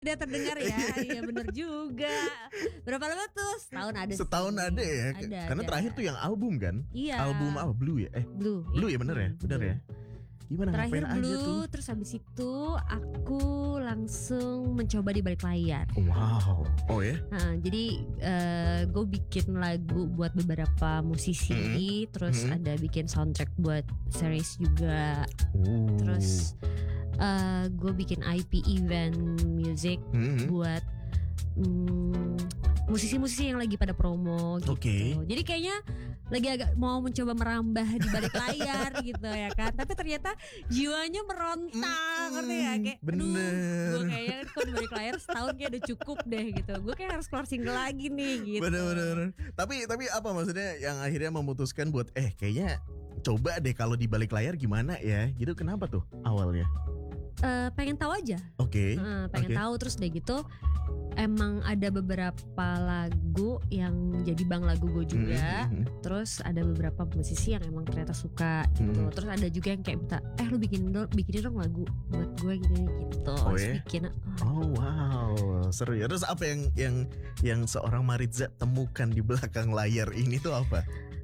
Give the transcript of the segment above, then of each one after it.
Udah terdengar ya. Iya bener juga. Berapa lama tuh? Setahun ada ya. Karena terakhir tuh yang album kan. Iya. Album apa? Blue ya? Blue ya bener ya? Bener ya? Gimana terakhir ngapain Blue, aja tuh? terus habis itu aku langsung mencoba di balik layar. Wow. Oh ya? Nah, jadi gue bikin lagu buat beberapa musisi, terus ada bikin soundtrack buat series juga. Terus gue bikin IP event music buat musisi-musisi yang lagi pada promo gitu. Jadi kayaknya lagi agak mau mencoba merambah di balik layar gitu ya kan. Tapi ternyata jiwanya meronta, ngerti ya kayak bener. Gue kayaknya kok di balik layar setahun kayak udah cukup deh gitu. Gue kayak harus keluar single lagi nih gitu. Bener. Tapi apa maksudnya yang akhirnya memutuskan buat kayaknya coba deh kalau di balik layar gimana ya? Gitu kenapa tuh awalnya? Pengen tahu aja. Pengen tahu terus deh gitu. Emang ada beberapa lagu yang jadi bang lagu gue juga. Terus ada beberapa musisi yang emang ternyata suka gitu. Terus ada juga yang kayak minta, lu bikinin dong lagu buat gue gini gitu. Bikin. Oh wow, seru ya. Terus apa yang seorang Maritza temukan di belakang layar ini tuh apa?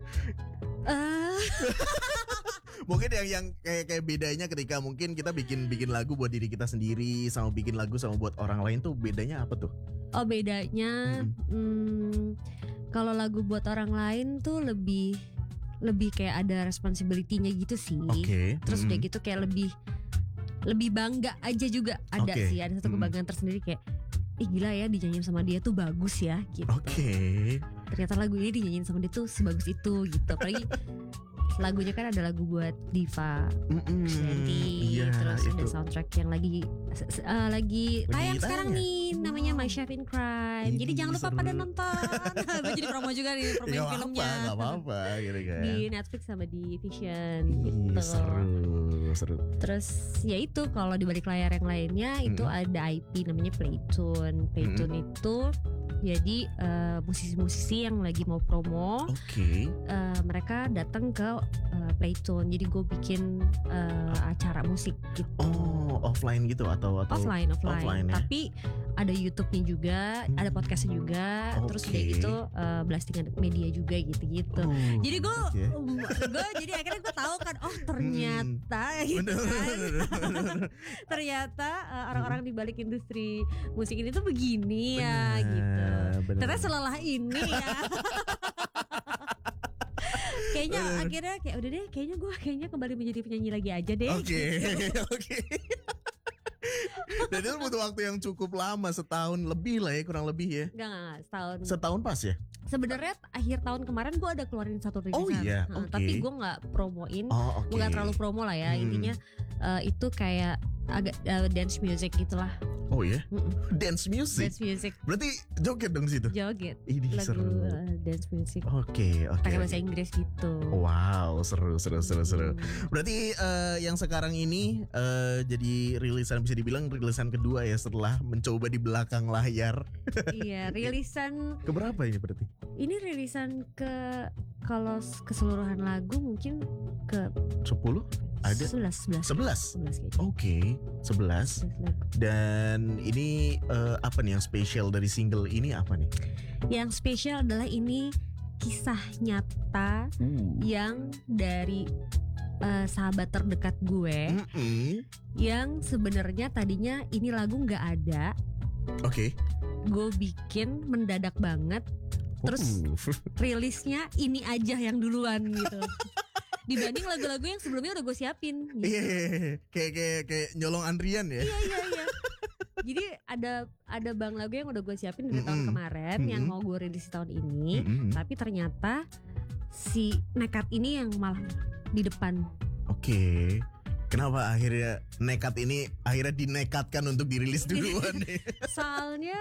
Mungkin yang kayak bedanya ketika mungkin kita bikin lagu buat diri kita sendiri sama bikin lagu sama buat orang lain tuh bedanya apa tuh? Oh bedanya kalau lagu buat orang lain tuh lebih kayak ada responsibility-nya gitu sih. Terus udah gitu kayak lebih bangga aja juga ada sih, ada satu kebanggaan tersendiri kayak gila ya dinyanyiin sama dia tuh bagus ya gitu. Ternyata lagu ini dinyanyiin sama dia tuh sebagus itu gitu. Apalagi lagunya kan ada lagu buat Diva Shanty, terus ada soundtrack yang lagi tayang sekarang nih, namanya My Chef in Crime. Jadi jangan lupa pada nonton. Gue jadi promo juga nih, promoin filmnya. Gak apa-apa gitu kan. Di Netflix sama di Vision gitu. Seru. Terus ya itu kalau di balik layar yang lainnya itu ada IP namanya Playtune. Playtune itu jadi musisi-musisi yang lagi mau promo, mereka datang ke Playtune. Jadi gue bikin acara musik gitu. Offline gitu atau offline ya? Tapi ada YouTube-nya juga, ada podcastnya juga, terus udah gitu blastingan media juga gitu. Jadi gue jadi akhirnya gue tahu kan, ternyata gitu kan. Ternyata orang-orang di balik industri musik ini tuh begini ya gitu. Ternyata selelah ini ya. Kayaknya akhirnya kayak udah deh, kayaknya kembali menjadi penyanyi lagi aja deh. Oke. Dan itu butuh waktu yang cukup lama, setahun lebih lah ya, kurang lebih ya. Enggak, setahun. Setahun pas ya? Sebenarnya akhir tahun kemarin gue ada keluarin satu rilisan. Tapi gue gak promoin, gue gak terlalu promo lah ya. Intinya itu kayak agak dance music gitulah. Oh ya? Dance music? Dance music. Berarti joget dong situ? Joget. Ini lagu seru. Dance music. Oke. Pakai bahasa Inggris gitu. Wow, seru. Berarti yang sekarang ini jadi rilisan, bisa dibilang rilisan kedua ya setelah mencoba di belakang layar. Iya, rilisan keberapa ini berarti? Ini rilisan kalau keseluruhan lagu mungkin ke 10? Ada 11 kayaknya. Oke, 11. Dan ini apa nih yang spesial dari single ini apa nih? Yang spesial adalah ini kisah nyata yang dari sahabat terdekat gue yang sebenarnya tadinya ini lagu nggak ada. Gue bikin mendadak banget. Terus rilisnya ini aja yang duluan gitu. Dibanding lagu-lagu yang sebelumnya udah gue siapin gitu. Kayak nyolong antrian ya. Iya. Jadi ada bang lagu yang udah gue siapin dari tahun kemarin yang mau gue rilis tahun ini. Tapi ternyata si nekat ini yang malah di depan. Kenapa akhirnya nekat ini akhirnya dinekatkan untuk dirilis duluan nih? Soalnya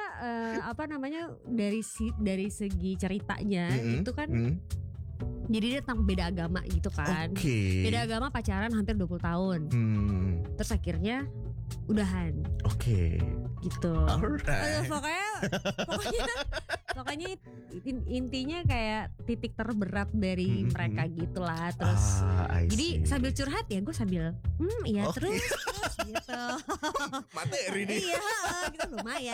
dari segi ceritanya itu kan jadi dia tentang beda agama gitu kan. Beda agama, pacaran hampir 20 tahun. Terus akhirnya udahan. Gitu. Pokoknya intinya kayak titik terberat dari mereka gitulah. Terus jadi sambil curhat ya gue sambil terus gitu. Materi nih. Iya, gitu lumayan.